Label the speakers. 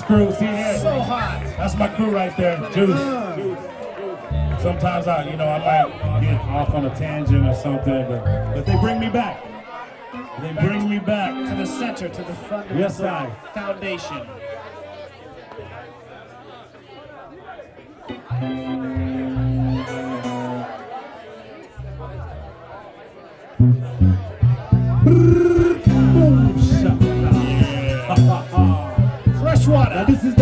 Speaker 1: crew. See here?
Speaker 2: So hot.
Speaker 1: That's my crew right there. Juice. Sometimes I might get off on a tangent or something, but they bring me back. They bring me back
Speaker 2: to the center, to the fundamental
Speaker 1: yes, I.
Speaker 2: foundation.